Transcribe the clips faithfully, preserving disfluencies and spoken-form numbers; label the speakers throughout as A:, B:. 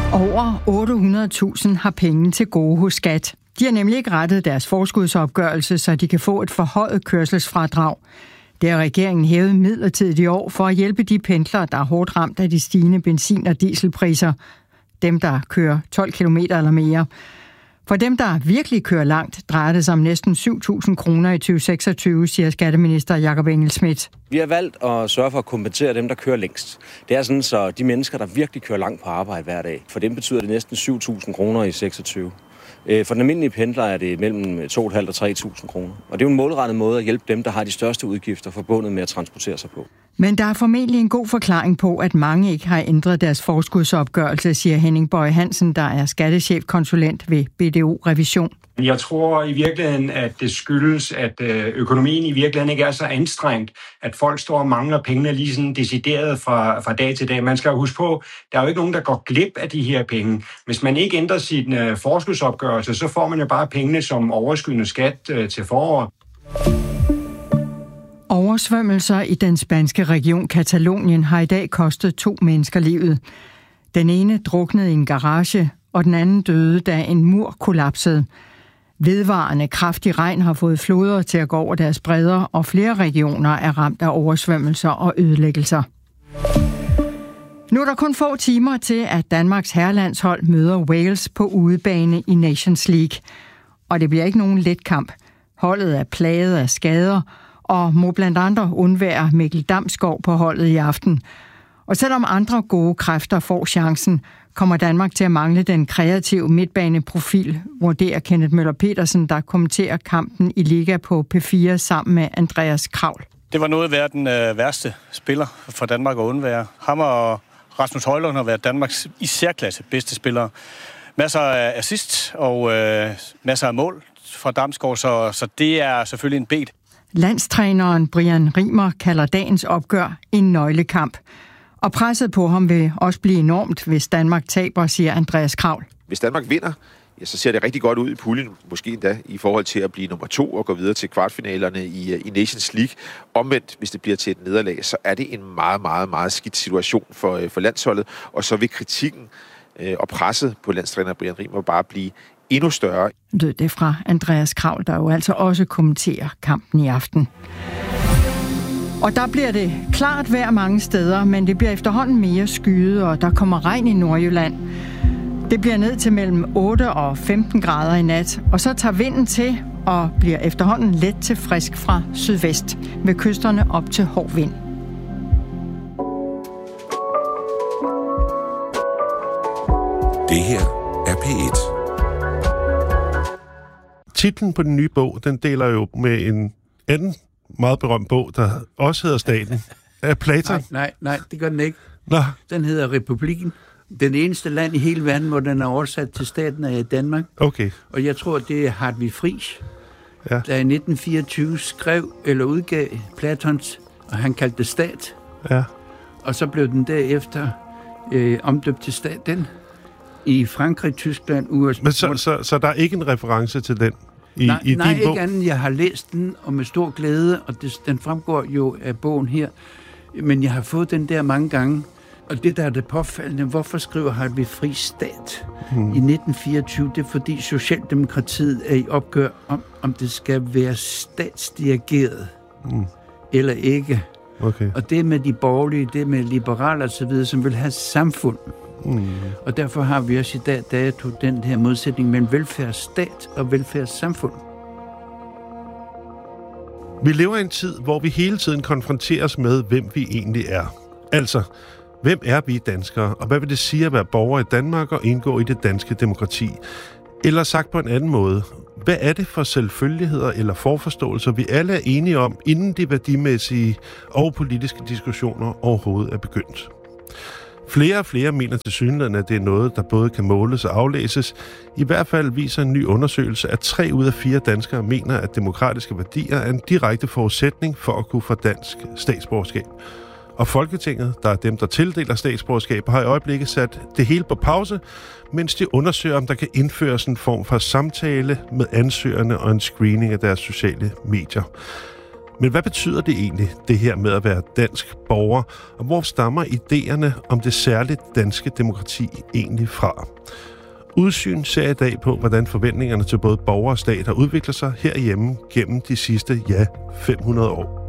A: Over otte hundrede tusind har penge til gode hos Skat. De har nemlig ikke rettet deres forskudsopgørelse, så de kan få et forhøjet kørselsfradrag. Det har regeringen hævet midlertidigt i år for at hjælpe de pendlere, der er hårdt ramt af de stigende benzin- og dieselpriser. Dem, der kører tolv kilometer eller mere. For dem, der virkelig kører langt, drejer det sig om næsten syv tusind kroner i tyve seksogtyve, siger skatteminister Jakob Engel-Schmidt.
B: Vi har valgt at sørge for at kompensere dem, der kører længst. Det er sådan, så de mennesker, der virkelig kører langt på arbejde hver dag, for dem betyder det næsten syv tusind kroner i seksogtyve. For den almindelige pendler er det mellem to tusind fem hundrede og tre tusind kroner. Og det er jo en målrettet måde at hjælpe dem, der har de største udgifter forbundet med at transportere sig på.
A: Men der er formentlig en god forklaring på, at mange ikke har ændret deres forskudsopgørelse, siger Henning Bøje Hansen, der er skattechefkonsulent ved B D O Revision.
C: Jeg tror i virkeligheden, at det skyldes, at økonomien i virkeligheden ikke er så anstrengt, at folk står og mangler pengene lige sådan decideret fra, fra dag til dag. Man skal jo huske på, der er jo ikke nogen, der går glip af de her penge. Hvis man ikke ændrer sin forskudsopgørelse, så får man jo bare pengene som overskydende skat til foråret.
A: Oversvømmelser i den spanske region Katalonien har i dag kostet to mennesker livet. Den ene druknede i en garage, og den anden døde, da en mur kollapsede. Vedvarende kraftig regn har fået floder til at gå over deres bredder, og flere regioner er ramt af oversvømmelser og ødelæggelser. Nu er der kun få timer til, at Danmarks herrelandshold møder Wales på udebane i Nations League. Og det bliver ikke nogen let kamp. Holdet er plaget af skader, og må blandt andre undvære Mikkel Damsgaard på holdet i aften. Og selvom andre gode kræfter får chancen, kommer Danmark til at mangle den kreative midtbaneprofil, vurderer Kenneth Møller Petersen, der kommenterer kampen i Liga på P fire sammen med Andreas Kravl.
D: Det var noget af den øh, værste spiller for Danmark at undvære. Ham og Rasmus Højlund har været Danmarks i særklasse bedste spillere. Masser af assist og øh, masser af mål fra Damsgaard, så, så det er selvfølgelig en bed.
A: Landstræneren Brian Rimer kalder dagens opgør en nøglekamp. Og presset på ham vil også blive enormt, hvis Danmark taber, siger Andreas Kravl.
E: Hvis Danmark vinder, ja, så ser det rigtig godt ud i puljen, måske endda i forhold til at blive nummer to og gå videre til kvartfinalerne i, i Nations League. Omvendt, hvis det bliver til et nederlag, så er det en meget, meget, meget skidt situation for, for landsholdet. Og så vil kritikken øh, og presset på landstræner Brian Rimer bare blive endnu større.
A: Det er fra Andreas Kravl, der jo altså også kommenterer kampen i aften. Og der bliver det klart vejr mange steder, men det bliver efterhånden mere skyet, og der kommer regn i Nordjylland. Det bliver ned til mellem otte og femten grader i nat, og så tager vinden til og bliver efterhånden let til frisk fra sydvest, med kysterne op til hård vind.
F: Det her er P et.
G: Titlen på den nye bog, den deler jo med en anden meget berømt bog, der også hedder Staten, af Platon.
H: Nej, nej, nej, det gør den ikke.
G: Nå.
H: Den hedder Republikken. Den eneste land i hele verden, hvor den er oversat til staten, er i Danmark.
G: Okay.
H: Og jeg tror, det er Hartwig Frisch,
G: ja.
H: der i nitten fireogtyve skrev eller udgav Platons, og han kaldte det stat.
G: Ja.
H: Og så blev den derefter øh, omdøbt til staten i Frankrig, Tyskland, U S A.
G: Men så, så, så der er ikke en reference til den i,
H: nej,
G: i
H: nej,
G: din bog?
H: ikke anden. Jeg har læst den, og med stor glæde, og det, den fremgår jo af bogen her. Men jeg har fået den der mange gange. Og det, der er det påfaldende, hvorfor skriver Hartwig Frisch stat hmm. i nitten fireogtyve? Det er, fordi Socialdemokratiet er i opgør om, om det skal være statsdirigeret hmm. eller ikke.
G: Okay.
H: Og det med de borgerlige, det med liberale og så videre, som vil have samfund. Mm. Og derfor har vi også i dag dato den her modsætning mellem velfærdsstat og velfærdssamfund.
G: Vi lever i en tid, hvor vi hele tiden konfronteres med, hvem vi egentlig er. Altså, hvem er vi danskere, og hvad vil det sige at være borger i Danmark og indgå i det danske demokrati? Eller sagt på en anden måde, hvad er det for selvfølgeligheder eller forforståelser, vi alle er enige om, inden de værdimæssige og politiske diskussioner overhovedet er begyndt? Flere og flere mener tilsyneladende, at det er noget, der både kan måles og aflæses. I hvert fald viser en ny undersøgelse, at tre ud af fire danskere mener, at demokratiske værdier er en direkte forudsætning for at kunne få dansk statsborgerskab. Og Folketinget, der er dem, der tildeler statsborgerskab, har i øjeblikket sat det hele på pause, mens de undersøger, om der kan indføres en form for samtale med ansøgerne og en screening af deres sociale medier. Men hvad betyder det egentlig, det her med at være dansk borger, og hvor stammer idéerne om det særligt danske demokrati egentlig fra? Udsyn ser i dag på, hvordan forventningerne til både borger og stat har udviklet sig herhjemme gennem de sidste, ja, fem hundrede år.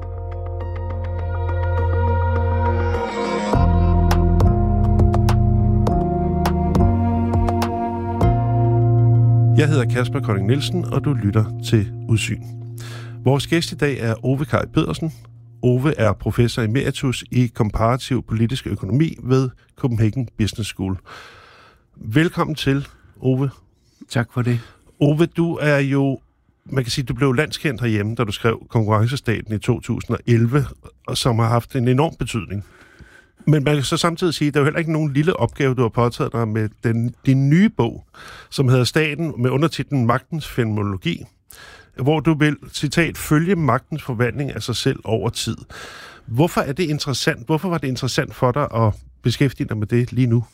G: Jeg hedder Kasper Kolding Nielsen, og du lytter til Udsyn. Vores gæst i dag er Ove Kaj Pedersen. Ove er professor emeritus i komparativ politisk økonomi ved Copenhagen Business School. Velkommen til, Ove.
H: Tak for det.
G: Ove, du er jo, man kan sige, du blev landskendt herhjemme, da du skrev Konkurrencestaten i to tusind og elleve, og som har haft en enorm betydning. Men man kan så samtidig sige, at der er jo heller ikke nogen lille opgave, du har påtaget dig med den, din nye bog, som hedder Staten, med undertitlen Magtens fænomenologi, hvor du vil, citat, følge magtens forvandling af sig selv over tid. Hvorfor er det interessant? Hvorfor var det interessant for dig at beskæftige dig med det lige nu?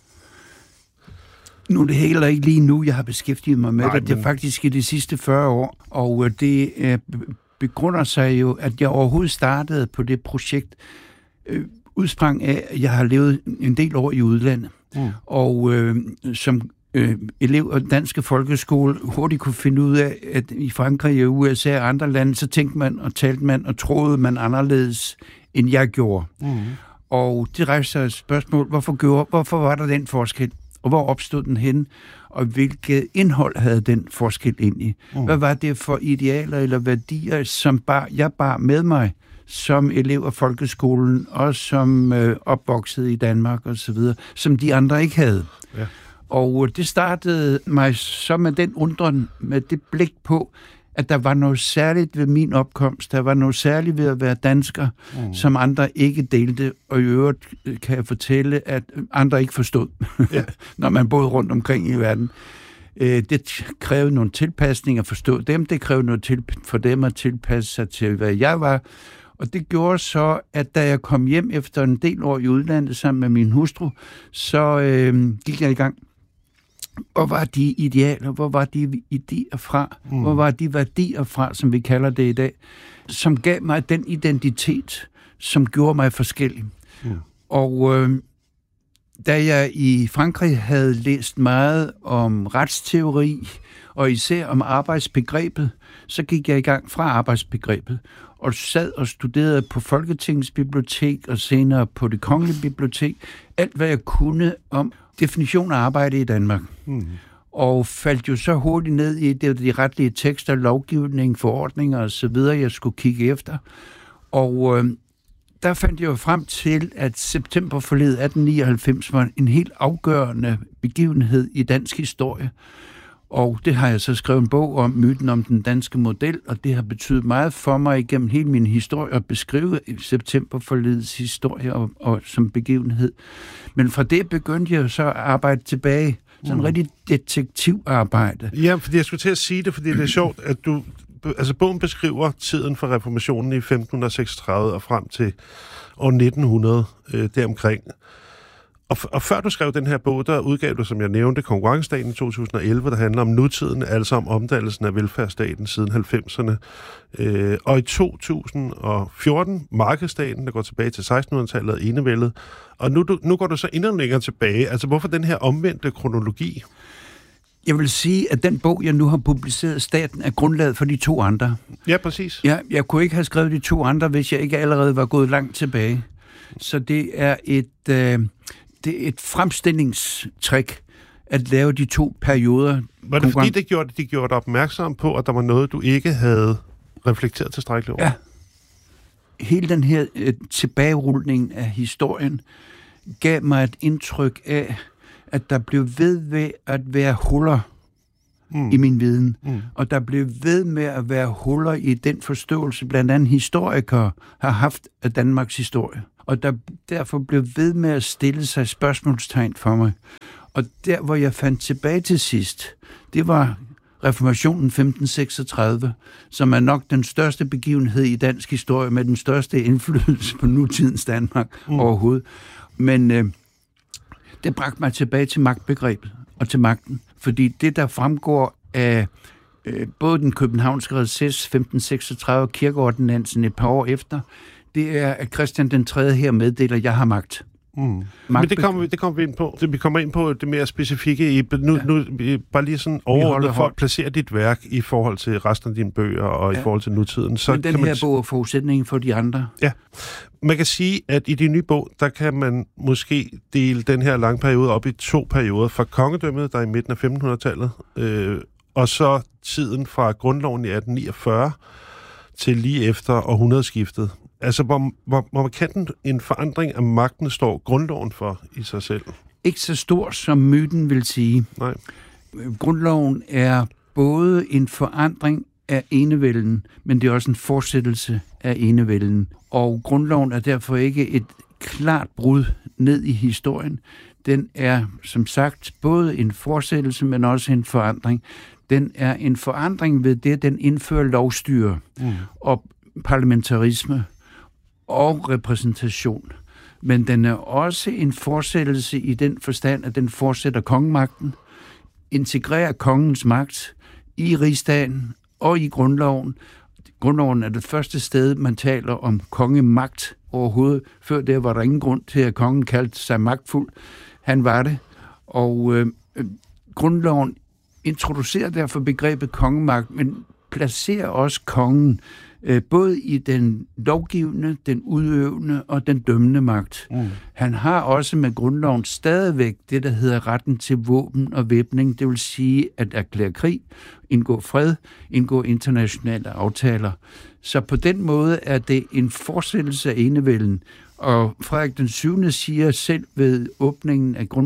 H: Nu er det heller ikke lige nu, jeg har beskæftiget mig med
G: Nej,
H: det. Det er
G: men...
H: faktisk i de sidste fyrre år, og det øh, begrunder sig jo, at jeg overhovedet startede på det projekt, øh, udsprang af, at jeg har levet en del år i udlandet, mm. og øh, som øh, elev af den danske folkeskole hurtigt kunne finde ud af, at i Frankrig og U S A og andre lande, så tænkte man og talte man og troede man anderledes, end jeg gjorde. Mm. Og det rejste sig et spørgsmål, hvorfor, gjorde, hvorfor var der den forskel? Og hvor opstod den hen? Og hvilket indhold havde den forskel ind i? Mm. Hvad var det for idealer eller værdier, som bar, jeg bar med mig som elev af folkeskolen, og som øh, opvoksede i Danmark og så videre, som de andre ikke havde. Ja. Og det startede mig så med den undren, med det blik på, at der var noget særligt ved min opkomst, der var noget særligt ved at være dansker, mm. som andre ikke delte, og i øvrigt kan jeg fortælle, at andre ikke forstod, ja. når man boede rundt omkring i verden. Det krævede nogle tilpasninger at forstå dem, det krævede noget til, for dem at tilpasse sig til, hvad jeg var. Og det gjorde så, at da jeg kom hjem efter en del år i udlandet sammen med min hustru, så øh, gik jeg i gang. Hvor var de idealer, hvor var de idéer fra, mm. hvor var de værdier fra, som vi kalder det i dag, som gav mig den identitet, som gjorde mig forskellig. Mm. Og øh, da jeg i Frankrig havde læst meget om retsteori, og især om arbejdsbegrebet, så gik jeg i gang fra arbejdsbegrebet, og sad og studerede på Folketingets bibliotek, og senere på Det Kongelige Bibliotek, alt hvad jeg kunne om definition af arbejde i Danmark. Mm. Og faldt jo så hurtigt ned i det, de retlige tekster, lovgivning, forordninger og så videre, jeg skulle kigge efter. Og øh, der fandt jeg jo frem til, at septemberforliget atten nioghalvfems var en helt afgørende begivenhed i dansk historie. Og det har jeg så skrevet en bog om, myten om den danske model, og det har betydet meget for mig igennem hele min historie at beskrive septemberforligets historie og, og som begivenhed. Men fra det begyndte jeg så at arbejde tilbage. Sådan en mm. rigtig detektivarbejde. Ja,
G: fordi jeg skulle til at sige det, fordi det er sjovt, at du... Altså, bogen beskriver tiden for reformationen i femten seksogtredive og frem til år nitten hundrede, øh, deromkring. Og, og før du skrev den her bog, der udgav du, som jeg nævnte, Konkurrencestaten i to tusind og elleve, der handler om nutiden, altså om omdannelsen af velfærdsstaten siden halvfemserne. Øh, og i to tusind og fjorten, Markedsstaten, der går tilbage til sekstenhundredetallet og enevældet. Og nu, nu går du så endnu længere tilbage. Altså, hvorfor den her omvendte kronologi?
H: Jeg vil sige, at den bog, jeg nu har publiceret, Staten, er grundlaget for de to andre.
G: Ja, præcis.
H: Ja, jeg kunne ikke have skrevet de to andre, hvis jeg ikke allerede var gået langt tilbage. Så det er et... Øh, Det er et fremstillingstrik at lave de to perioder.
G: Var det fordi, det gjorde, de gjorde dig opmærksom på, at der var noget, du ikke havde reflekteret tilstrækkeligt over?
H: Ja. Hele den her øh, tilbagerulning af historien gav mig et indtryk af, at der blev ved ved at være huller mm. i min viden. Mm. Og der blev ved med at være huller i den forståelse, blandt andet historikere har haft af Danmarks historie. Og der derfor blev ved med at stille sig spørgsmålstegn for mig. Og der, hvor jeg fandt tilbage til sidst, det var reformationen femten seksogtredive, som er nok den største begivenhed i dansk historie, med den største indflydelse på nutidens Danmark mm. overhovedet. Men øh, det bragte mig tilbage til magtbegrebet og til magten. Fordi det, der fremgår af øh, både den københavnske recess femten seksogtredive og kirkeordinansen et par år efter, det er, at Christian den tredje her meddeler, at jeg har magt.
G: Mm. Men det kommer, vi, det kommer vi ind på. Vi kommer ind på det mere specifikke. I, nu, ja. nu bare lige sådan overordnet for at placere dit værk i forhold til resten af dine bøger og ja. i forhold til nutiden. Så
H: Men den
G: kan
H: her
G: man...
H: bog er forudsætningen for de andre.
G: Ja. Man kan sige, at i din nye bog, der kan man måske dele den her lange periode op i to perioder. Fra kongedømmet, der er i midten af femtenhundredetallet, øh, og så tiden fra grundloven i atten niogfyrre til lige efter århundredeskiftet. Altså, hvor, hvor, hvor markant en forandring af magten står grundloven for i sig selv?
H: Ikke så stor, som myten vil sige.
G: Nej.
H: Grundloven er både en forandring af enevælden, men det er også en fortsættelse af enevælden. Og grundloven er derfor ikke et klart brud ned i historien. Den er, som sagt, både en fortsættelse, men også en forandring. Den er en forandring ved det, den indfører lovstyre mm. og parlamentarisme og repræsentation. Men den er også en fortsættelse i den forstand, at den fortsætter kongemagten, integrerer kongens magt i rigsdagen og i grundloven. Grundloven er det første sted, man taler om kongemagt overhovedet. Før det var der ingen grund til, at kongen kaldte sig magtfuld. Han var det. Og øh, grundloven introducerer derfor begrebet kongemagt, men placerer også kongen øh, både i den lovgivende, den udøvende og den dømmende magt. Mm. Han har også med grundloven stadigvæk det, der hedder retten til våben og væbning, det vil sige at erklære krig, indgå fred, indgå internationale aftaler. Så på den måde er det en fortsættelse af enevælden. Og Frederik den syvende siger selv ved åbningen af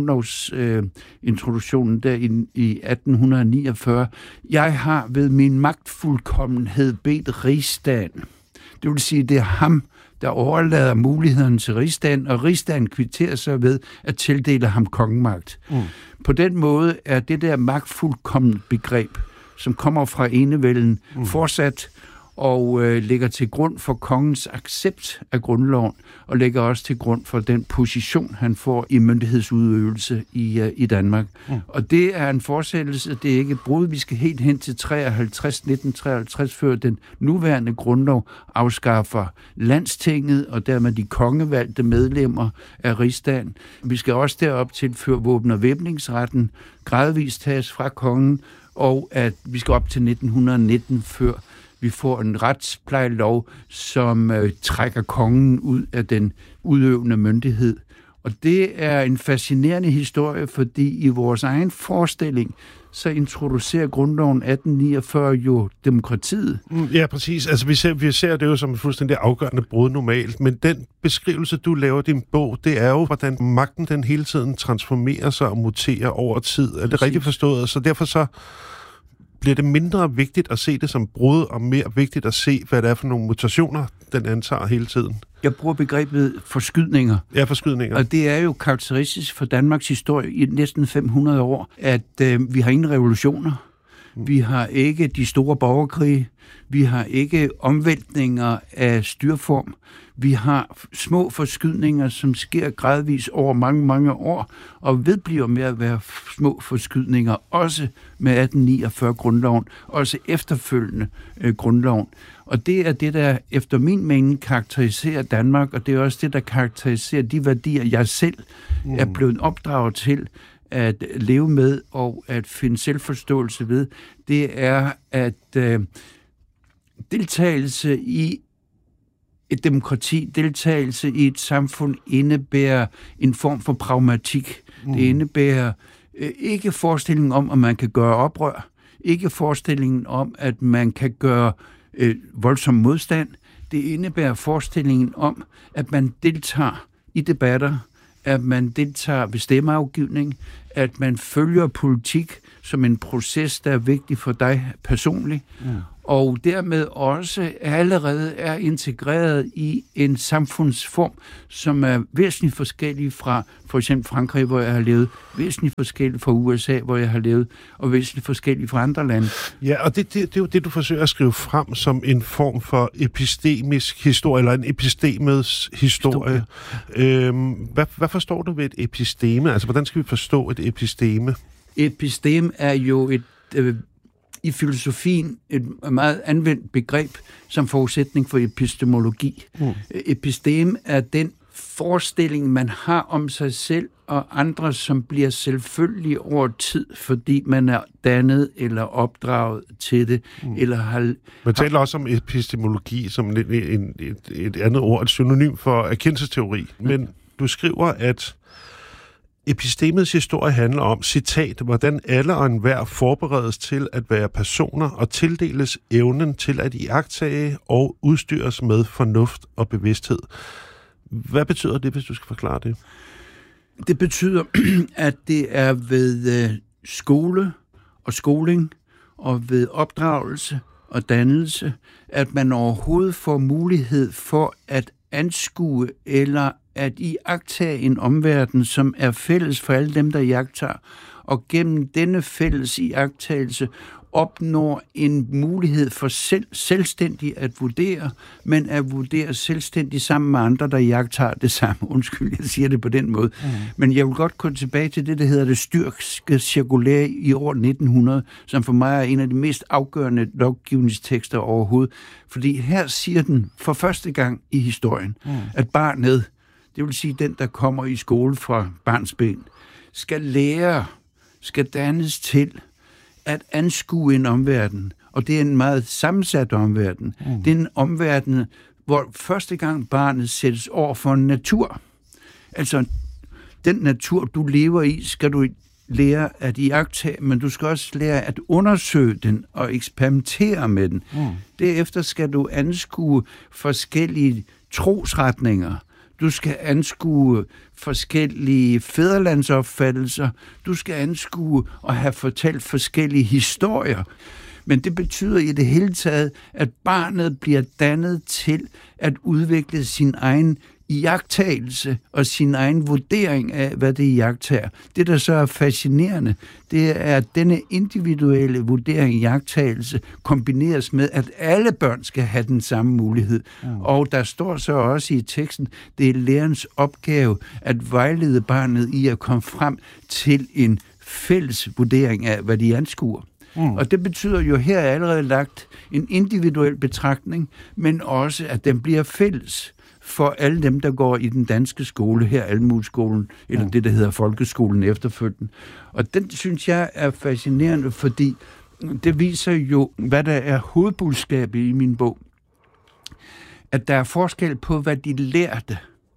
H: grundlovsintroduktionen øh, der i, i atten niogfyrre, jeg har ved min magtfuldkommenhed bedt rigsdagen. Det vil sige, det er ham, der overlader mulighederne til rigsdagen, og rigsdagen kvitterer sig ved at tildele ham kongemagt. Mm. På den måde er det der magtfuldkommen begreb, som kommer fra enevælden, mm. fortsat og øh, ligger til grund for kongens accept af grundloven, og ligger også til grund for den position, han får i myndighedsudøvelse i, uh, i Danmark. Mm. Og det er en fortsættelse, det er ikke et brud. Vi skal helt hen til treoghalvtreds, nitten treoghalvtreds, før den nuværende grundlov afskaffer landstinget, og dermed de kongevalgte medlemmer af rigsdagen. Vi skal også derop tilføre våben- og væbningsretten, gradvist tages fra kongen, og at vi skal op til nitten nitten, før vi får en retsplejelov, som øh, trækker kongen ud af den udøvende myndighed. Og det er en fascinerende historie, fordi i vores egen forestilling, så introducerer grundloven atten niogfyrre jo demokratiet.
G: Ja, præcis. Altså, vi ser, vi ser det jo som et fuldstændig afgørende brud normalt, men den beskrivelse, du laver i din bog, det er jo, hvordan magten den hele tiden transformerer sig og muterer over tid. Er det præcis rigtigt forstået? Så derfor så bliver det mindre vigtigt at se det som brud, og mere vigtigt at se, hvad det er for nogle mutationer, den antager hele tiden?
H: Jeg bruger begrebet forskydninger.
G: Ja, forskydninger.
H: Og det er jo karakteristisk for Danmarks historie i næsten fem hundrede år, at øh, vi har ingen revolutioner. Mm. Vi har ikke de store borgerkrige. Vi har ikke omvæltninger af styreform. Vi har små forskydninger, som sker gradvis over mange, mange år, og vedbliver med at være små forskydninger, også med atten niogfyrre-grundloven, også efterfølgende øh, grundloven. Og det er det, der efter min mening karakteriserer Danmark, og det er også det, der karakteriserer de værdier, jeg selv mm. er blevet opdraget til at leve med og at finde selvforståelse ved. Det er, at øh, deltagelse i et demokrati, deltagelse i et samfund indebærer en form for pragmatik. Mm. Det indebærer øh, ikke forestillingen om, at man kan gøre oprør, ikke forestillingen om, at man kan gøre øh, voldsom modstand. Det indebærer forestillingen om, at man deltager i debatter, at man deltager ved stemmeafgivning, at man følger politik som en proces, der er vigtig for dig personligt, mm. og dermed også allerede er integreret i en samfundsform, som er væsentligt forskellig fra for eksempel Frankrig, hvor jeg har levet, væsentligt forskellig fra U S A, hvor jeg har levet, og væsentligt forskellig fra andre lande.
G: Ja, og det, det, det er jo det, du forsøger at skrive frem som en form for epistemisk historie, eller en epistemets historie. historie. Øhm, hvad, hvad forstår du ved et episteme? Altså, hvordan skal vi forstå et episteme?
H: Epistem er jo et, øh, i filosofien et meget anvendt begreb som forudsætning for epistemologi. Mm. Episteme er den forestilling, man har om sig selv og andre, som bliver selvfølgelig over tid, fordi man er dannet eller opdraget til det. Mm. Eller har,
G: man taler også om epistemologi som en, en, et, et andet ord, et synonym for erkendelsesteori. Men du skriver, at epistemets historie handler om, citat, hvordan alle og enhver forberedes til at være personer og tildeles evnen til at iagttage og udstyres med fornuft og bevidsthed. Hvad betyder det, hvis du skal forklare det?
H: Det betyder, at det er ved skole og skoling og ved opdragelse og dannelse, at man overhovedet får mulighed for at anskue eller at iagttage en omverden, som er fælles for alle dem, der iagttager. Og gennem denne fælles iagttagelse opnår en mulighed for selv, selvstændigt at vurdere, men at vurdere selvstændigt sammen med andre, der iagttager det samme. Undskyld, jeg siger det på den måde. Mm. Men jeg vil godt gå tilbage til det, der hedder det Styrkske cirkulære i år nitten hundrede, som for mig er en af de mest afgørende lovgivningstekster overhovedet. Fordi her siger den for første gang i historien, mm. at barnet, det vil sige den, der kommer i skole fra barnsben, skal lære, skal dannes til at anskue en omverden. Og det er en meget sammensat omverden. Mm. Det er en omverden, hvor første gang barnet sættes over for en natur. Altså, den natur, du lever i, skal du lære at iagttage, men du skal også lære at undersøge den og eksperimentere med den. Mm. Derefter skal du anskue forskellige trosretninger. Du skal anskue forskellige fædrelandsopfattelser. Du skal anskue og have fortalt forskellige historier. Men det betyder i det hele taget, at barnet bliver dannet til at udvikle sin egen iagttagelse og sin egen vurdering af, hvad det iagttager. Det, der så er fascinerende, det er, at denne individuelle vurdering, iagttagelse, kombineres med, at alle børn skal have den samme mulighed. Mm. Og der står så også i teksten, det er lærerens opgave at vejlede barnet i at komme frem til en fælles vurdering af, hvad de anskuer. Mm. Og det betyder jo, her er allerede lagt en individuel betragtning, men også, at den bliver fælles for alle dem, der går i den danske skole, her Almueskolen, eller ja. det, der hedder folkeskolen efterfølgende. Og den synes jeg er fascinerende, fordi det viser jo, hvad der er hovedbudskabet i min bog. At der er forskel på, hvad de lærte.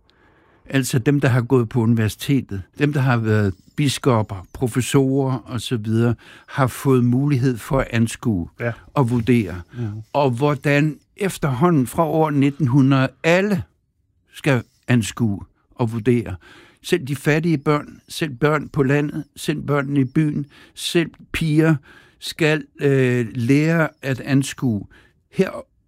H: Altså dem, der har gået på universitetet, dem, der har været biskopper, professorer osv., har fået mulighed for at anskue ja. og vurdere. Ja. Og hvordan efterhånden fra år nitten hundrede alle skal anskue og vurdere. Selv de fattige børn, selv børn på landet, selv børnene i byen, selv piger skal øh, lære at anskue. Her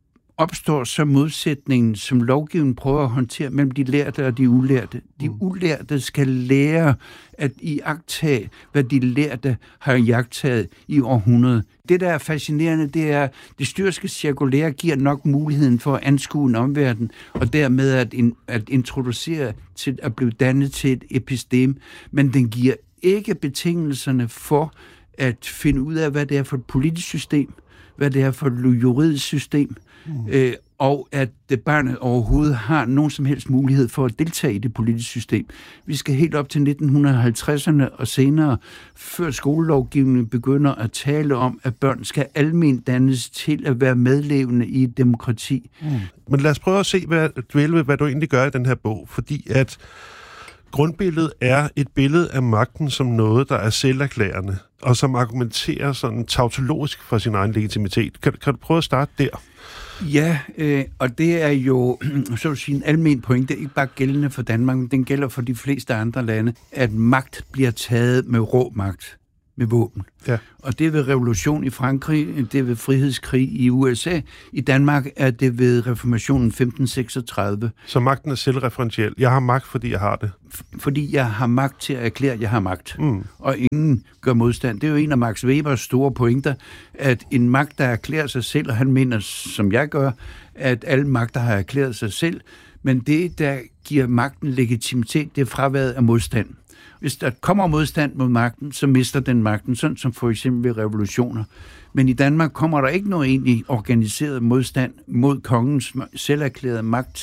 H: opstår så modsætningen, som lovgivningen prøver at håndtere mellem de lærte og de ulærte. De ulærte skal lære at iagttage, hvad de lærte har iagttaget i århundrede. Det, der er fascinerende, det er, at det styrske cirkulære giver nok muligheden for at anskue en omverden, og dermed at, in, at introducere til at blive dannet til et episteme, men den giver ikke betingelserne for at finde ud af, hvad det er for et politisk system, hvad det er for et juridisk system, mm. øh, og at det barnet overhovedet har nogen som helst mulighed for at deltage i det politiske system. Vi skal helt op til nitten halvtredserne og senere, før skolelovgivningen begynder at tale om, at børn skal alment dannes til at være medlevende i et demokrati. Mm. Men lad os prøve at se, hvad, dvæle, hvad du egentlig gør i den her bog, fordi at grundbilledet er et billede af magten som noget, der er selverklærende, og som argumenterer sådan tautologisk for sin egen legitimitet. Kan, kan du prøve at starte der? Ja, øh, og det er jo så at sige en almen pointe, ikke bare gældende for Danmark, men den gælder for de fleste andre lande, at magt bliver taget med rå magt, med våben. Ja. Og det er ved revolution i Frankrig, det er ved frihedskrig i U S A. I Danmark er det ved reformationen femten seksogtredive.
G: Så magten er selvreferentiel. Jeg har magt, fordi jeg har det.
H: F- fordi jeg har magt til at erklære, at jeg har magt. Mm. Og ingen gør modstand. Det er jo en af Max Webers store pointer, at en magt, der erklærer sig selv, og han mener, som jeg gør, at alle magter har erklæret sig selv, men det, der giver magten legitimitet, det er fraværet af modstand. Hvis der kommer modstand mod magten, så mister den magten, sådan som for eksempel ved revolutioner. Men i Danmark kommer der ikke noget egentlig organiseret modstand mod kongens selverklærede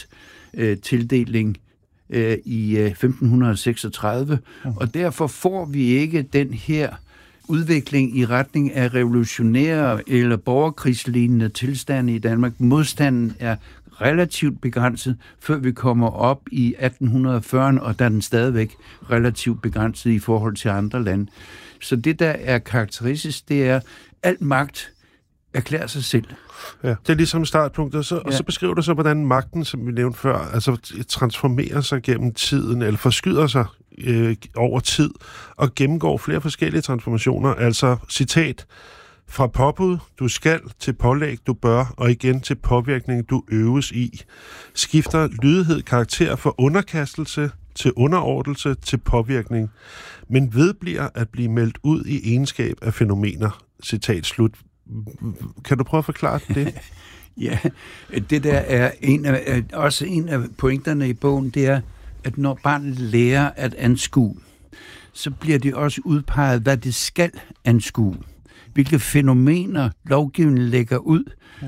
H: magttildeling øh, i øh, femten seksogtredive, mm. og derfor får vi ikke den her udvikling i retning af revolutionære eller borgerkrigslignende tilstande i Danmark. Modstanden er relativt begrænset, før vi kommer op i atten fyrrerne, og der er den stadigvæk relativt begrænset i forhold til andre lande. Så det, der er karakteristisk, det er, al magt erklærer sig selv.
G: Ja, det er ligesom startpunktet, så, ja. Og så beskriver du så, hvordan magten, som vi nævnte før, altså transformerer sig gennem tiden, eller forskyder sig øh, over tid, og gennemgår flere forskellige transformationer. Altså, citat, fra påbud, du skal, til pålæg, du bør, og igen til påvirkning, du øves i. Skifter lydighed karakter fra underkastelse til underordnelse til påvirkning, men vedbliver at blive meldt ud i egenskab af fænomener. Citat slut. Kan du prøve at forklare det?
H: Ja, det der er en af, også en af pointerne i bogen, det er, at når barnet lærer at anskue, så bliver det også udpeget, hvad det skal anskue. Hvilke fænomener lovgivningen lægger ud,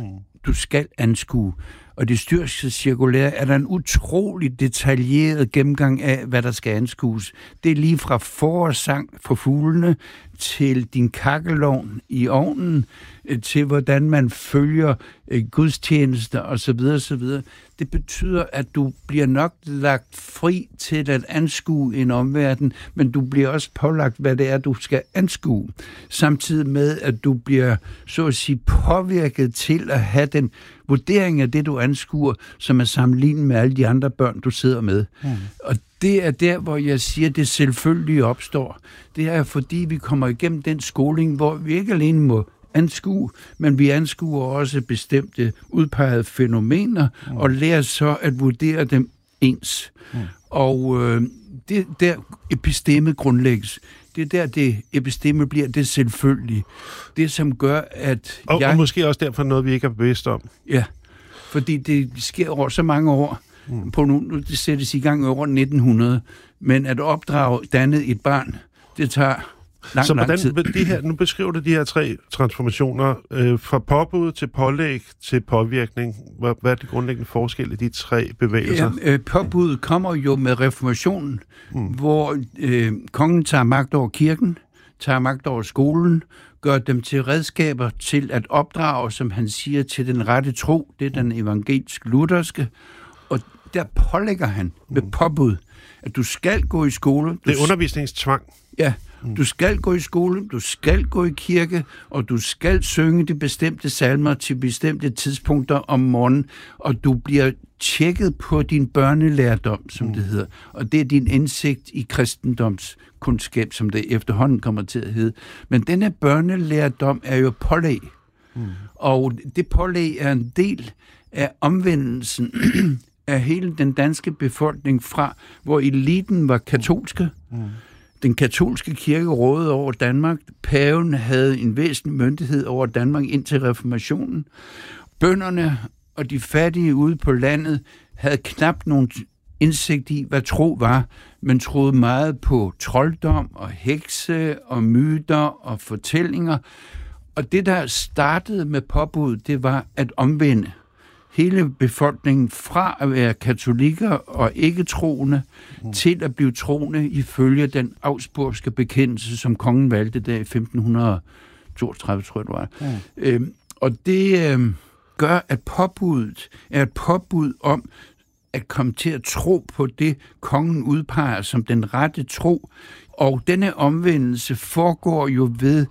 H: du skal anskue. Og det styrske cirkulære er der en utrolig detaljeret gennemgang af, hvad der skal anskues. Det er lige fra forårssang for fuglene, til din kakkelovn i ovnen, til hvordan man følger gudstjenester osv. osv. Det betyder, at du bliver nok lagt fri til at anskue en omverden, men du bliver også pålagt, hvad det er, du skal anskue. Samtidig med, at du bliver, så at sige, påvirket til at have den vurdering af det, du anskuer, som er sammenlignet med alle de andre børn, du sidder med. Mm. Og det er der, hvor jeg siger, at det selvfølgelig opstår. Det er, fordi vi kommer igennem den skoling, hvor vi ikke alene må anskue, men vi anskuer også bestemte udpegede fænomener, mm. og lærer så at vurdere dem ens. Mm. Og øh, det der episteme grundlægges. Det er der, det episteme bliver det selvfølgelig. Det, som gør, at
G: og,
H: jeg...
G: Og måske også derfor noget, vi ikke er bevidst om.
H: Ja, fordi det sker over så mange år. Mm. På nu, nu det sættes i gang over nitten hundrede, men at opdrage dannet et barn, det tager lang,
G: så
H: lang
G: hvordan,
H: tid.
G: De her, nu beskriver du de her tre transformationer, øh, fra påbud til pålæg til påvirkning. Hvad, hvad er det grundlæggende forskel i de tre bevægelser?
H: Ja, øh, påbuddet kommer jo med reformationen, mm. hvor øh, kongen tager magt over kirken, tager magt over skolen, gør dem til redskaber til at opdrage, som han siger, til den rette tro. Det er den evangelisk-lutherske. Og der pålægger han med påbud, at du skal gå i skole.
G: Det er undervisningstvang.
H: Ja, du skal gå i skole, du skal gå i kirke, og du skal synge de bestemte salmer til bestemte tidspunkter om morgenen, og du bliver tjekket på din børnelærdom, som mm. det hedder. Og det er din indsigt i kristendomskundskab, som det efterhånden kommer til at hedde. Men denne børnelærdom er jo pålæg. Mm. Og det pålæg er en del af omvendelsen af hele den danske befolkning fra, hvor eliten var katolske. Mm. Den katolske kirke rådede over Danmark. Paven havde en væsentlig myndighed over Danmark indtil reformationen. Bønderne og de fattige ude på landet havde knap nogen indsigt i, hvad tro var, men troede meget på trolddom og hekse og myter og fortællinger. Og det, der startede med påbud, det var at omvende hele befolkningen fra at være katolikker og ikke troende mm. til at blive troende ifølge den augsburgske bekendelse, som kongen valgte der i femten toogtredive, tror jeg det var. Mm. Øhm, og det øhm, gør, at påbuddet er et påbud om at komme til at tro på det, kongen udpeger som den rette tro. Og denne omvendelse foregår jo ved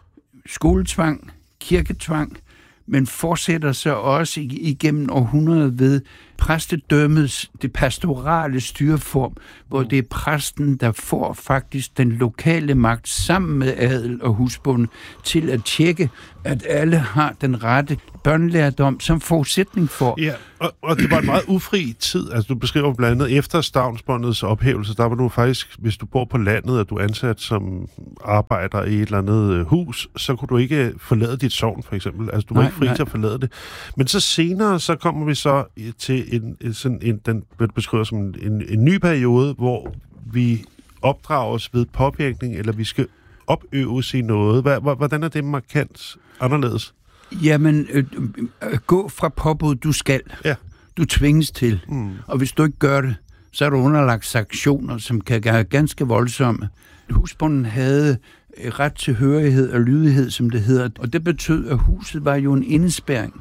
H: skoletvang, kirketvang, men fortsætter så også igennem århundreder ved præstedømmets, det pastorale styreform, hvor det er præsten, der får faktisk den lokale magt sammen med adel og husbond til at tjekke, at alle har den rette børnelærdom som forudsætning for.
G: Ja, og, og det var en meget ufri tid. Altså, du beskriver blandt andet efter stavnsbåndets ophævelse, der var du faktisk, hvis du bor på landet, og du er ansat som arbejder i et eller andet hus, så kunne du ikke forlade dit sogn, for eksempel. Altså, du var nej, ikke fri nej. til at forlade det. Men så senere, så kommer vi så til en, sådan en, den beskriver som en, en, en ny periode, hvor vi opdrages ved påvirkning, eller vi skal opøves i noget. Hvordan er det markant anderledes?
H: Jamen, øh, øh, gå fra påbud, du skal.
G: Ja.
H: Du tvinges til.
G: Mm.
H: Og hvis du ikke gør det, så er du underlagt sanktioner, som kan være ganske voldsomme. Husbonden havde ret til hørighed og lydighed, som det hedder. Og det betød, at huset var jo en indespærring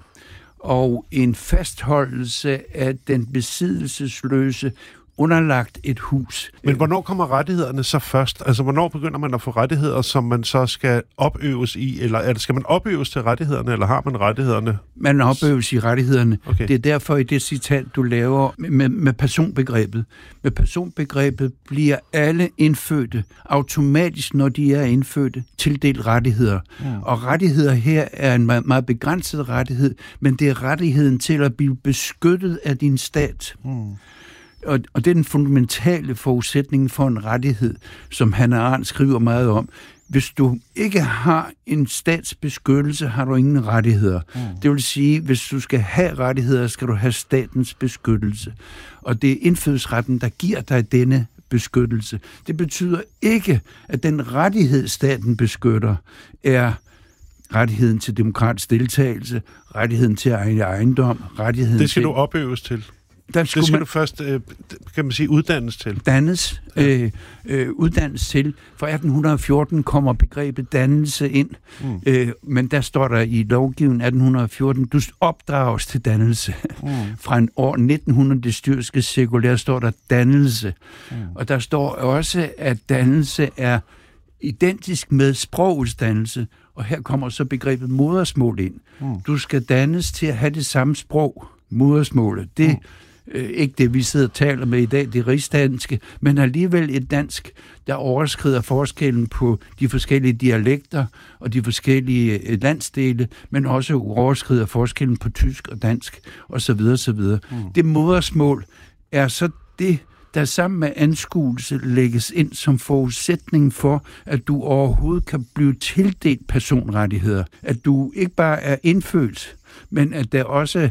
H: og en fastholdelse af den besiddelsesløse underlagt et hus.
G: Men hvornår kommer rettighederne så først? Altså, hvornår begynder man at få rettigheder, som man så skal opøves i? Eller skal man opøves til rettighederne, eller har man rettighederne?
H: Man opøves i rettighederne.
G: Okay.
H: Det er derfor i det citat, du laver med, med personbegrebet. Med personbegrebet bliver alle indfødte automatisk, når de er indfødte, tildelt rettigheder. Mm. Og rettigheder her er en meget, meget begrænset rettighed, men det er rettigheden til at blive beskyttet af din stat. Mm. Og, og det er den fundamentale forudsætning for en rettighed, som Hannah Arendt skriver meget om. Hvis du ikke har en statsbeskyttelse, har du ingen rettigheder. Mm. Det vil sige, hvis du skal have rettigheder, skal du have statens beskyttelse. Og det er indfødsretten, der giver dig denne beskyttelse. Det betyder ikke, at den rettighed, staten beskytter, er rettigheden til demokratisk deltagelse, rettigheden til egen ejendom, rettigheden til...
G: Det skal
H: til...
G: du opøves til.
H: Der
G: det skal
H: man...
G: du først, øh, kan man sige, uddannes til.
H: Dannes, øh, øh, uddannes til. Fra atten fjorten kommer begrebet dannelse ind, mm. øh, men der står der i lovgivningen atten fjorten, du opdrages til dannelse. Mm. Fra en år nitten hundrede, det styrske cirkulær, står der dannelse. Mm. Og der står også, at dannelse er identisk med sprogets dannelse, og her kommer så begrebet modersmål ind. Mm. Du skal dannes til at have det samme sprog, modersmålet. Det mm. Øh, ikke det, vi sidder og taler med i dag, det rigsdanske, men alligevel et dansk, der overskrider forskellen på de forskellige dialekter og de forskellige landsdele, men også overskrider forskellen på tysk og dansk osv. osv. Mm. Det modersmål er så det, der sammen med anskuelse lægges ind som forudsætning for, at du overhovedet kan blive tildelt personrettigheder. At du ikke bare er indfødt, men at der også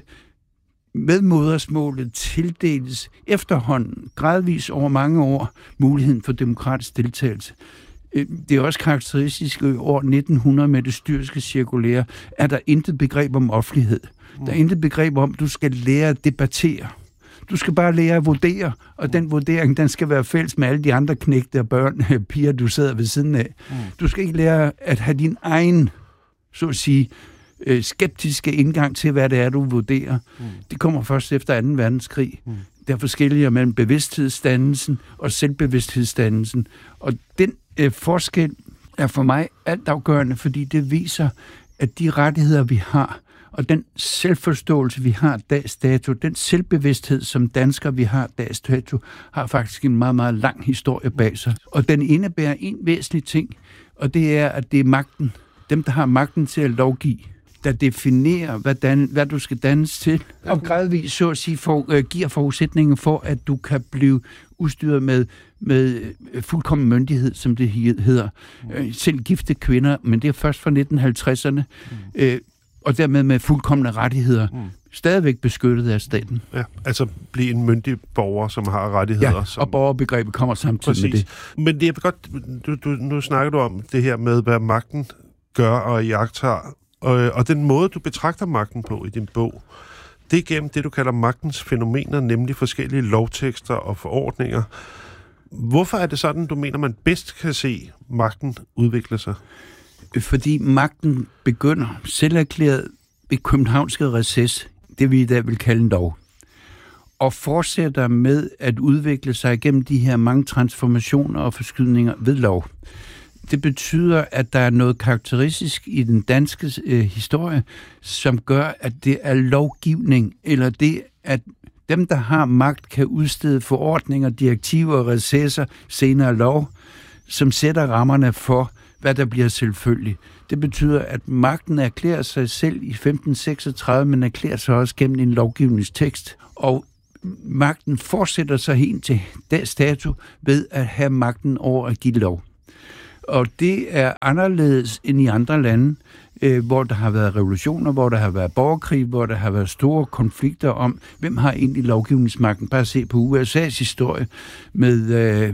H: med modersmålet tildeles efterhånden, gradvis over mange år, muligheden for demokratisk deltagelse. Det er også karakteristisk i år nitten hundrede med det styrske cirkulære, at der intet begreb om offentlighed. Der er intet begreb om, at du skal lære at debattere. Du skal bare lære at vurdere, og den vurdering, den skal være fælles med alle de andre knægte og børn, piger, du sidder ved siden af. Du skal ikke lære at have din egen, så at sige, skeptiske indgang til, hvad det er, du vurderer. Mm. Det kommer først efter anden verdenskrig. Mm. Der er forskellige mellem bevidsthedsdannelsen og selvbevidsthedsdannelsen. Og den øh, forskel er for mig altafgørende, fordi det viser, at de rettigheder, vi har, og den selvforståelse, vi har dags dato, den selvbevidsthed, som danskere, vi har dags dato, har faktisk en meget, meget lang historie bag sig. Og den indebærer en væsentlig ting, og det er, at det er magten, dem, der har magten til at lovgive, der definerer, hvad, dan, hvad du skal dannes til, og gradvist, så at sige, for, øh, giver forudsætningen for, at du kan blive udstyret med, med fuldkommen myndighed, som det hedder. Øh, selv gifte kvinder, men det er først fra nitten halvtredserne, øh, og dermed med fuldkomne rettigheder. Mm. Stadigvæk beskyttet af staten.
G: Ja, altså blive en myndig borger, som har rettigheder.
H: Ja,
G: som...
H: og borgerbegrebet kommer samtidig Præcis. med det.
G: Men det er godt, du, du, nu snakker du om det her med, hvad magten gør og iagttager. Og, og den måde, du betragter magten på i din bog, det er gennem det, du kalder magtens fænomener, nemlig forskellige lovtekster og forordninger. Hvorfor er det sådan, du mener, man bedst kan se magten udvikle sig?
H: Fordi magten begynder selverklæret ved københavnske recess, det vi i dag vil kalde en lov, og fortsætter med at udvikle sig gennem de her mange transformationer og forskydninger ved lov. Det betyder, at der er noget karakteristisk i den danske øh, historie, som gør, at det er lovgivning, eller det, at dem, der har magt, kan udstede forordninger, direktiver og recesser, senere lov, som sætter rammerne for, hvad der bliver selvfølgeligt. Det betyder, at magten erklærer sig selv i femten seksogtredive, men erklærer sig også gennem en lovgivningstekst, og magten fortsætter sig helt til dags dato ved at have magten over at give lov. Og det er anderledes end i andre lande, øh, hvor der har været revolutioner, hvor der har været borgerkrig, hvor der har været store konflikter om, hvem har egentlig lovgivningsmagten. Bare se på U S A's historie med, øh,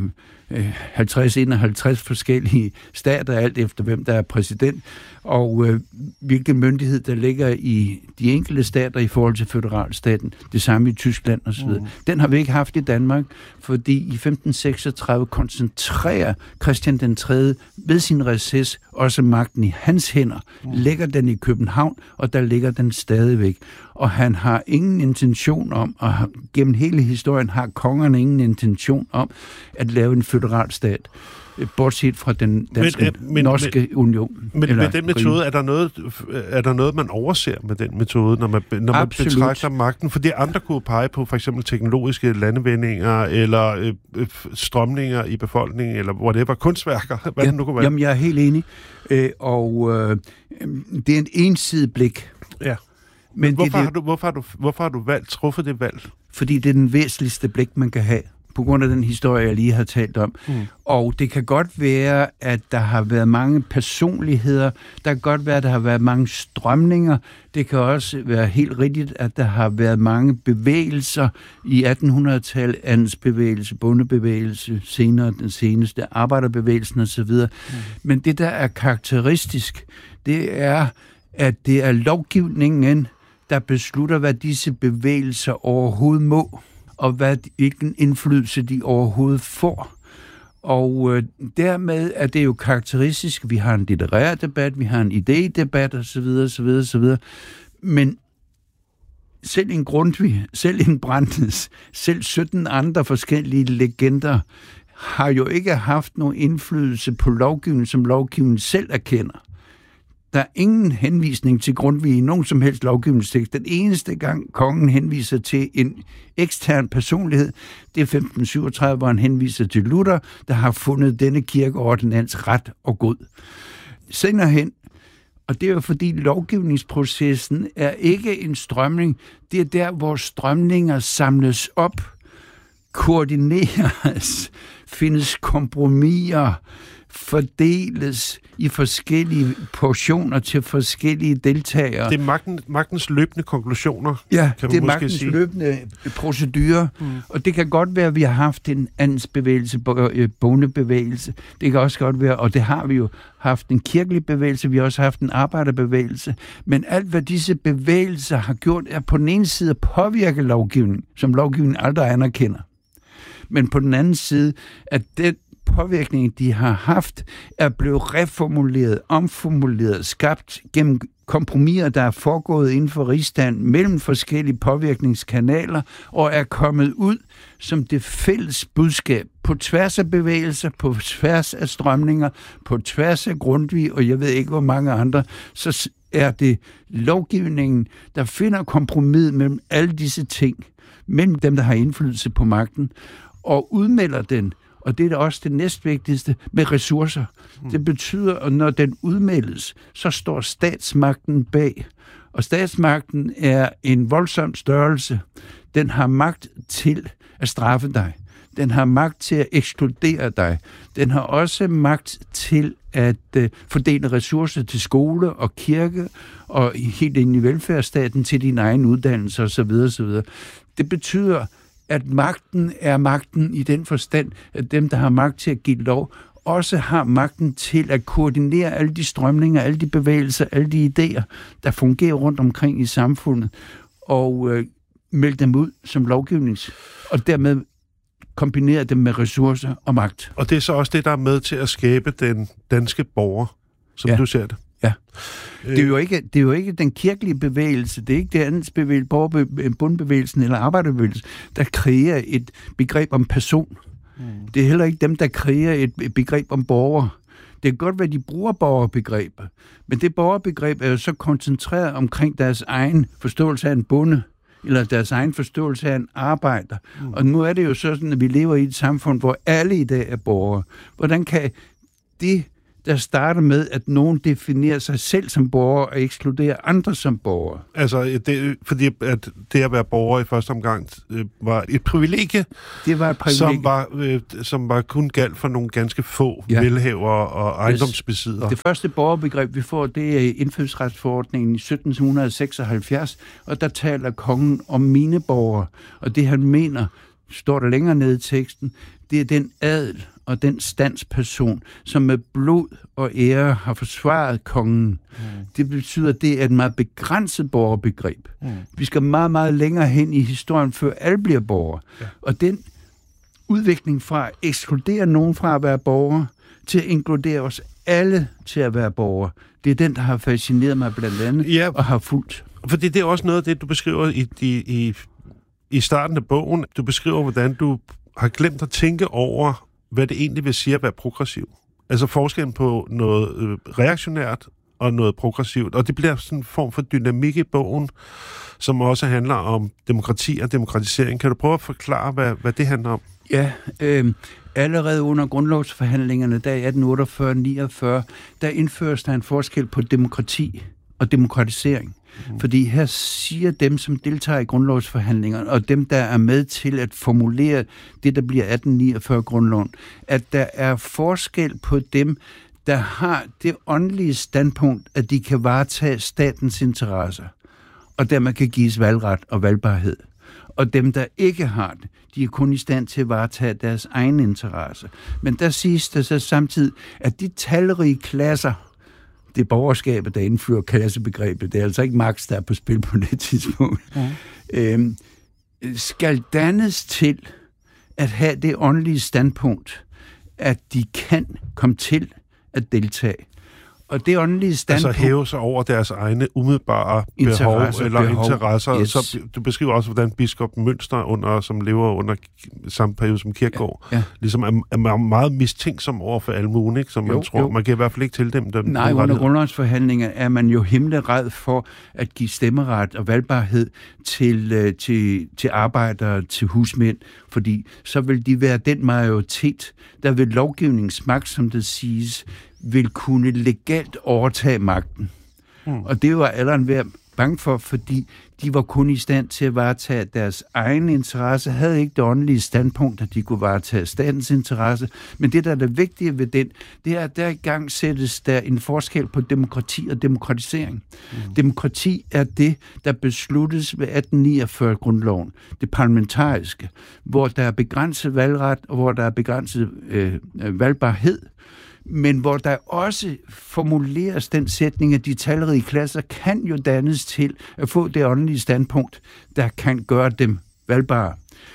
H: halvtreds til enoghalvtreds forskellige stater, alt efter hvem der er præsident, og øh, hvilken myndighed der ligger i de enkelte stater i forhold til føderalstaten. Det samme i Tyskland osv. Mm. Den har vi ikke haft i Danmark, fordi i femten seksogtredive koncentrerer Christian den tredje ved sin recess også magten i hans hænder, mm. lægger den i København, og der ligger den stadigvæk. Og han har ingen intention om, og gennem hele historien har kongerne ingen intention om, at lave en føderalstat, bortset fra den danske, men, men, norske men, union.
G: Men med den metode, er der, noget, er der noget, man overser med den metode, når man, når man betragter magten? Fordi andre kunne pege på for eksempel teknologiske landevendinger, eller øh, strømninger i befolkningen, eller whatever, kunstværker, hvad
H: ja,
G: det nu kunne være.
H: Jamen, jeg er helt enig. Øh, og øh, det er en ensidig blik.
G: Ja. Men, men hvorfor, det, har du, hvorfor, har du, hvorfor har du valgt, truffet det valg?
H: Fordi det er den væsentligste blik, man kan have, på grund af den historie, jeg lige har talt om. Mm. Og det kan godt være, at der har været mange personligheder. Der kan godt være, at der har været mange strømninger. Det kan også være helt rigtigt, at der har været mange bevægelser i attenhundredetallet, andelsbevægelse, bondebevægelse, senere den seneste, arbejderbevægelsen osv. Mm. Men det, der er karakteristisk, det er, at det er lovgivningen, der beslutter, hvad disse bevægelser overhovedet må, og hvad, hvilken indflydelse de overhovedet får. Og øh, dermed er det jo karakteristisk. Vi har en litterær debat, vi har en idédebat osv. osv. osv. Men selv en Grundtvig, selv en Brandes, selv sytten andre forskellige legender har jo ikke haft nogen indflydelse på lovgivningen, som lovgivningen selv erkender. Der er ingen henvisning til Grundtvig i nogen som helst lovgivningstekst. Den eneste gang, kongen henviser til en ekstern personlighed, det er femten syvogtredive, hvor han henviser til Luther, der har fundet denne kirkeordinans ret og god. Senere hen, og det er jo fordi lovgivningsprocessen er ikke en strømning, det er der, hvor strømninger samles op, koordineres, findes kompromiser, fordeles i forskellige portioner til forskellige deltagere.
G: Det er magten, magtens løbende konklusioner,
H: ja,
G: kan man
H: det er
G: måske
H: magtens
G: sige.
H: løbende procedurer, mm. og det kan godt være, at vi har haft en andelsbevægelse, bondebevægelse. Det kan også godt være, og det har vi jo haft en kirkelig bevægelse, vi har også haft en arbejderbevægelse, men alt, hvad disse bevægelser har gjort, er på den ene side at påvirke lovgivningen, som lovgivningen aldrig anerkender. Men på den anden side, at den påvirkning, de har haft, er blevet reformuleret, omformuleret, skabt gennem kompromiser, der er foregået inden for rigsdagen mellem forskellige påvirkningskanaler, og er kommet ud som det fælles budskab på tværs af bevægelser, på tværs af strømninger, på tværs af Grundtvig, og jeg ved ikke, hvor mange andre, så er det lovgivningen, der finder kompromis mellem alle disse ting, mellem dem, der har indflydelse på magten, og udmelder den. Og det er da også det næstvigtigste med ressourcer. Mm. Det betyder, at når den udmeldes, så står statsmagten bag. Og statsmagten er en voldsom størrelse. Den har magt til at straffe dig. Den har magt til at ekskludere dig. Den har også magt til at uh, fordele ressourcer til skole og kirke og helt ind i velfærdsstaten til din egen uddannelse osv. osv. Det betyder, at magten er magten i den forstand, at dem, der har magt til at give lov, også har magten til at koordinere alle de strømninger, alle de bevægelser, alle de idéer, der fungerer rundt omkring i samfundet, og øh, melde dem ud som lovgivnings, og dermed kombinere dem med ressourcer og magt.
G: Og det er så også det, der er med til at skabe den danske borger, som ja. du ser det.
H: Ja. Det er, jo ikke, det er jo ikke den kirkelige bevægelse, det er ikke det andet bevægelse, bondbevægelsen eller arbejderbevægelsen, der kreerer et begreb om person. Mm. Det er heller ikke dem, der kreerer et begreb om borger. Det kan godt være, at de bruger borgerbegrebet, men det borgerbegreb er jo så koncentreret omkring deres egen forståelse af en bonde, eller deres egen forståelse af en arbejder. Mm. Og nu er det jo sådan, at vi lever i et samfund, hvor alle i dag er borgere. Hvordan kan det, der starter med, at nogen definerer sig selv som borger og ekskluderer andre som borgere?
G: Altså, det, fordi at det at være borger i første omgang øh, var et privilegie,
H: det var et privilegie.
G: Som, var, øh, som var kun galt for nogle ganske få ja. velhavere og ejendomsbesiddere.
H: Det første borgerbegreb, vi får, det er indfødsretsforordningen i sytten seksoghalvfjerds, og der taler kongen om mine borgere, og det han mener, står der længere nede i teksten, det er den adel og den standsperson, som med blod og ære har forsvaret kongen. Mm. Det betyder, at det er et meget begrænset borgerbegreb. Mm. Vi skal meget, meget længere hen i historien, før alle bliver borgere. Ja. Og den udvikling fra at ekskludere nogen fra at være borgere, til at inkludere os alle til at være borgere, det er den, der har fascineret mig blandt andet, ja, og har fulgt.
G: Fordi det er også noget af det, du beskriver i, i, i, i starten af bogen. Du beskriver, hvordan du har glemt at tænke over, hvad det egentlig vil sige at være progressiv. Altså forskellen på noget øh, reaktionært og noget progressivt. Og det bliver sådan en form for dynamik i bogen, som også handler om demokrati og demokratisering. Kan du prøve at forklare, hvad, hvad det handler om?
H: Ja, øh, allerede under grundlovsforhandlingerne, der i atten otteogfyrre niogfyrre, der indføres der en forskel på demokrati og demokratisering. Mm. Fordi her siger dem, som deltager i grundlovsforhandlingerne, og dem, der er med til at formulere det, der bliver atten niogfyrre-grundloven, at der er forskel på dem, der har det åndelige standpunkt, at de kan varetage statens interesser, og dermed kan gives valgret og valgbarhed. Og dem, der ikke har det, de er kun i stand til at varetage deres egen interesse. Men der siges der så samtidig, at de talrige klasser, det er borgerskabet, der indfører klassebegrebet, det er altså ikke Marx, der er på spil på det tidspunkt, ja. øhm, skal dannes til at have det åndelige standpunkt, at de kan komme til at deltage. Og det åndelige standpunkt... Altså
G: hæve sig over deres egne umiddelbare behov eller behov. interesser. Yes. Så du beskriver også, hvordan biskop Münster, under, som lever under samme periode som Kierkegaard, ja, ja. ligesom er, er meget mistænksom over for almuen, ikke? Som jo, man tror. Jo. Man kan i hvert fald ikke til dem. Den
H: Nej, under grundlovsforhandlinger er man jo himmelred for at give stemmeret og valgbarhed til, til, til arbejdere, til husmænd, fordi så vil de være den majoritet, der ved lovgivningsmagt, som det siges, vil kunne legalt overtage magten. Mm. Og det var alle enhver bange for, fordi de var kun i stand til at varetage deres egen interesse, havde ikke det åndelige standpunkt, at de kunne varetage statens interesse. Men det, der er det vigtige ved den, det er, at der i gang sættes der en forskel på demokrati og demokratisering. Mm. Demokrati er det, der besluttes ved atten niogfyrre-grundloven, det parlamentariske, hvor der er begrænset valgret, og hvor der er begrænset øh, valgbarhed, men hvor der også formuleres den sætning, at de talrige klasser kan jo dannes til at få det åndelige standpunkt, der kan gøre dem valgbare.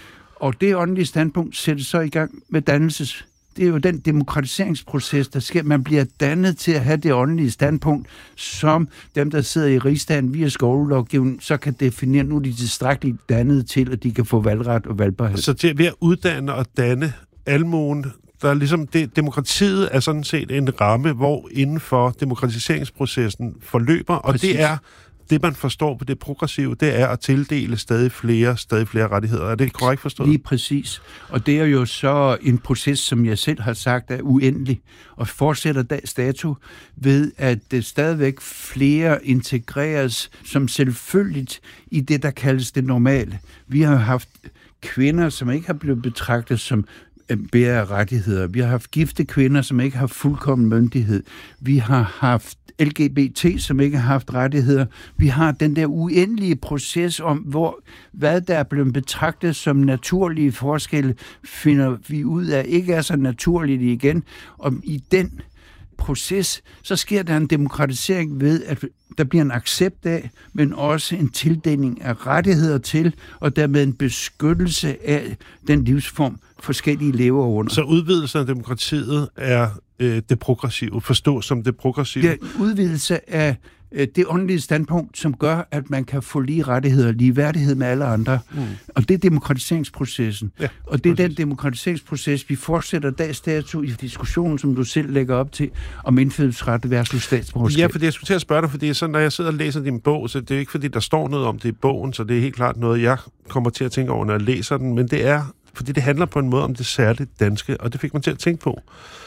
H: Og det åndelige standpunkt sættes så i gang med dannelses. Det er jo den demokratiseringsproces, der sker. Man bliver dannet til at have det åndelige standpunkt, som dem, der sidder i rigsdagen via skolelovgivningen, så kan definere, nu er de tilstrækkeligt dannet til, at de kan få valgret og valgbarhed.
G: Så til ved at uddanne og danne almuen, der er ligesom det, demokratiet er sådan set en ramme, hvor inden for demokratiseringsprocessen forløber, og Præcis. det er det, man forstår på det progressive, det er at tildele stadig flere, stadig flere rettigheder. Er det korrekt forstået?
H: Lige præcis. Og det er jo så en proces, som jeg selv har sagt, er uendelig, og fortsætter dags dato ved, at det stadigvæk flere integreres som selvfølgeligt i det, der kaldes det normale. Vi har haft kvinder, som ikke har blevet betragtet som bærer rettigheder. Vi har haft gifte kvinder, som ikke har fuldkommen myndighed. Vi har haft L G B T, som ikke har haft rettigheder. Vi har den der uendelige proces om, hvor hvad der er blevet betragtet som naturlige forskelle, finder vi ud af ikke er så naturligt igen. Og i den proces, så sker der en demokratisering ved, at der bliver en accept af, men også en tildeling af rettigheder til, og dermed en beskyttelse af den livsform, forskellige lever under.
G: Så udvidelsen af demokratiet er øh, det progressive, forstås som det progressive?
H: Det er udvidelse af øh, det åndelige standpunkt, som gør, at man kan få lige rettigheder, lige værdighed med alle andre. Mm. Og det er demokratiseringsprocessen. Ja, og det er præcis. Den demokratiseringsproces, vi fortsætter dags dato i diskussionen, som du selv lægger op til, om indfødsret versus statsborgerskab.
G: Ja, fordi jeg skulle til at spørge dig, fordi sådan, når jeg sidder og læser din bog, så det er ikke fordi, der står noget om det i bogen, så det er helt klart noget, jeg kommer til at tænke over, når jeg læser den, men det er fordi det handler på en måde om det særligt danske, og det fik man til at tænke på.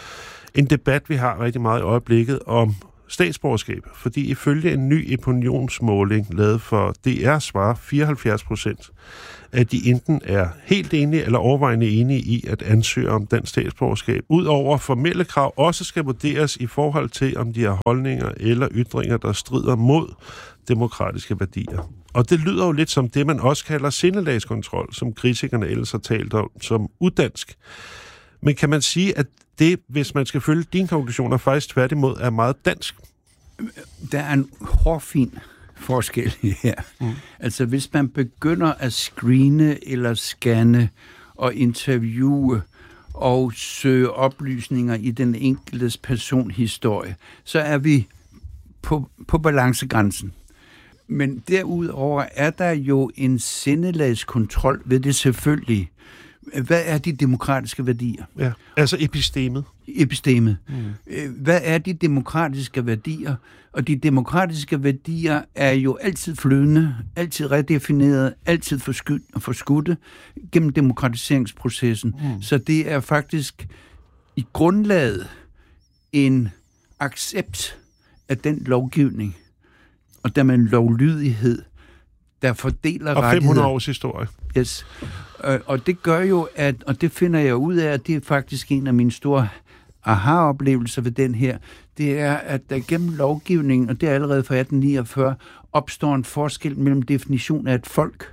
G: En debat, vi har rigtig meget i øjeblikket om statsborgerskab, fordi ifølge en ny opinionsmåling lavet for D R svarer fireoghalvfjerds procent, at de enten er helt enige eller overvejende enige i at ansøge om dansk statsborgerskab. Udover formelle krav også skal vurderes i forhold til, om de har holdninger eller ytringer, der strider mod demokratiske værdier. Og det lyder jo lidt som det, man også kalder sindelagskontrol, som kritikerne ellers har talt om som udansk. Men kan man sige, at det, hvis man skal følge dine konklusioner, faktisk tværtimod er meget dansk?
H: Der er en hårfin forskel her. Mm. Altså, hvis man begynder at screene eller scanne og interviewe og søge oplysninger i den enkeltes personhistorie, så er vi på, på balancegrænsen. Men derudover er der jo en sindelagskontrol ved det selvfølgelig. Hvad er de demokratiske værdier?
G: Ja, altså epistemet.
H: Epistemet. Mm. Hvad er de demokratiske værdier? Og de demokratiske værdier er jo altid flydende, altid redefineret, altid forskudte gennem demokratiseringsprocessen. Mm. Så det er faktisk i grundlaget en accept af den lovgivning, og dermed en lovlydighed, der fordeler rettigheder.
G: Og fem hundrede års historie.
H: Yes. Og det gør jo, at, og det finder jeg ud af, at det er faktisk en af mine store aha-oplevelser ved den her, det er, at der gennem lovgivningen, og det er allerede fra atten niogfyrre, opstår en forskel mellem definition af et folk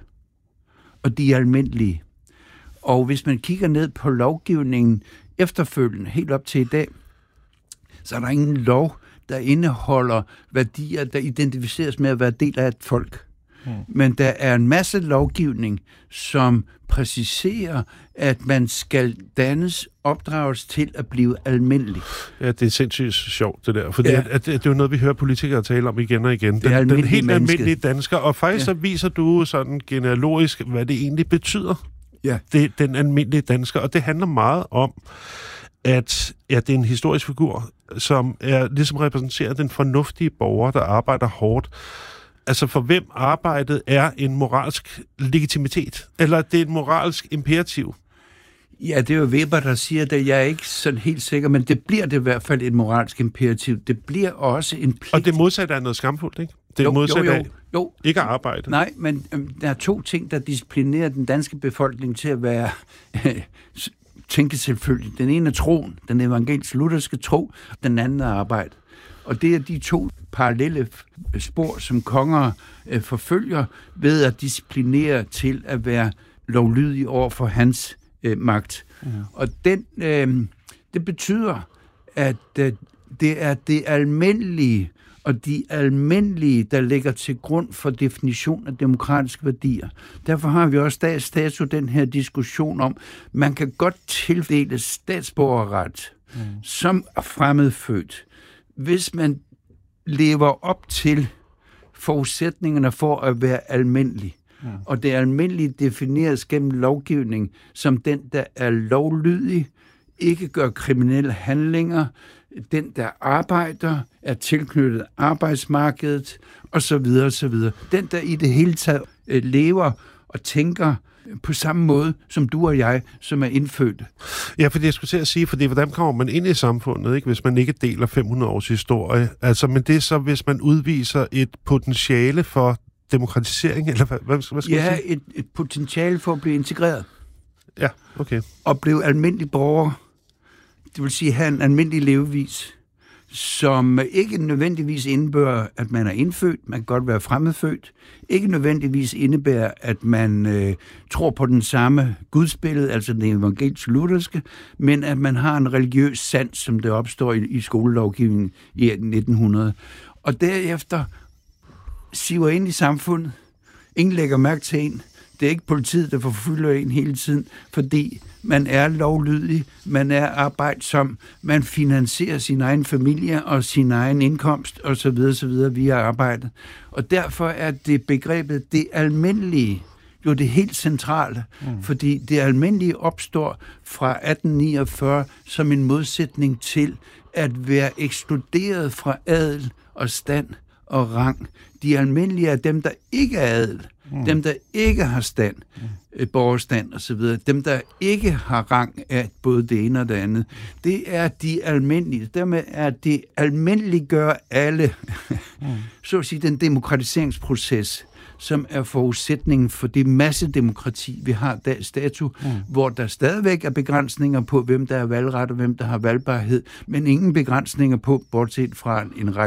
H: og de almindelige. Og hvis man kigger ned på lovgivningen efterfølgende, helt op til i dag, så er der ingen lov, der indeholder værdier, der identificeres med at være del af et folk. Mm. Men der er en masse lovgivning, som præciserer, at man skal dannes, opdrages til at blive almindelig.
G: Ja, det er sindssygt sjovt, det der. For ja. det, det, det er jo noget, vi hører politikere tale om igen og igen. Den,
H: den helt
G: menneske. Almindelige dansker. Og faktisk ja. så viser du sådan genealogisk, hvad det egentlig betyder.
H: Ja.
G: Det, den almindelige dansker. Og det handler meget om, at ja, det er en historisk figur, som er, ligesom repræsenterer den fornuftige borger, der arbejder hårdt. Altså for hvem arbejdet er en moralsk legitimitet? Eller det er et moralsk imperativ?
H: Ja, det er jo Weber, der siger det. Jeg er ikke sådan helt sikker, men det bliver det i hvert fald et moralsk imperativ. Det bliver også en pligt.
G: Og det modsatte er noget skamfuldt, ikke? Det er modsatte af
H: jo.
G: ikke at arbejde.
H: Nej, men øhm, der er to ting, der disciplinerer den danske befolkning til at være øh, tænke selvfølgelig. Den ene er troen, den evangelisk-lutherske tro, den anden er arbejde. Og det er de to parallelle spor, som konger øh, forfølger ved at disciplinere til at være lovlydig over for hans øh, magt. Ja. Og den, øh, det betyder, at øh, det er det almindelige og de almindelige, der ligger til grund for definition af demokratiske værdier. Derfor har vi også dags dato den her diskussion om, man kan godt tildele statsborgerret mm. som fremmedfødt, hvis man lever op til forudsætningerne for at være almindelig. Ja. Og det almindelige defineres gennem lovgivning som den, der er lovlydig, ikke gør kriminelle handlinger, den, der arbejder, er tilknyttet arbejdsmarkedet, osv. osv. Den, der i det hele taget øh, lever og tænker på samme måde som du og jeg, som er indfødte.
G: Ja, for det jeg skulle til at sige, for det, hvordan kommer man ind i samfundet, ikke, hvis man ikke deler fem hundrede års historie? Altså, men det er så, hvis man udviser et potentiale for demokratisering, eller hvad, hvad skal man sige?
H: Ja, et, et potentiale for at blive integreret.
G: Ja, okay.
H: Og blive almindelig borger. Det vil sige, have en almindelig levevis, som ikke nødvendigvis indebærer, at man er indfødt, man kan godt være fremmedfødt, ikke nødvendigvis indebærer, at man øh, tror på den samme gudsbillede, altså den evangelisk-lutherske, men at man har en religiøs sans, som det opstår i, i skolelovgivningen i nitten hundrede. Og derefter siver ind i samfundet. Ingen lægger mærke til en. Det er ikke politiet, der forfølger en hele tiden, fordi man er lovlydig, man er arbejdsom, man finansierer sin egen familie og sin egen indkomst osv. osv. via arbejdet. Og derfor er det begrebet det almindelige jo det helt centrale, mm. fordi det almindelige opstår fra atten niogfyrre som en modsætning til at være ekskluderet fra adel og stand og rang. De almindelige er dem, der ikke er adel, mm. dem, der ikke har stand, mm. borgerstand osv., dem, der ikke har rang af både det ene og det andet. Det er de almindelige. Dermed er det almindeliggør alle, mm. så at sige, den demokratiseringsproces, som er forudsætningen for det massedemokrati, vi har dags dato, mm. hvor der stadigvæk er begrænsninger på, hvem der er valgret og hvem der har valgbarhed, men ingen begrænsninger på, bortset fra en række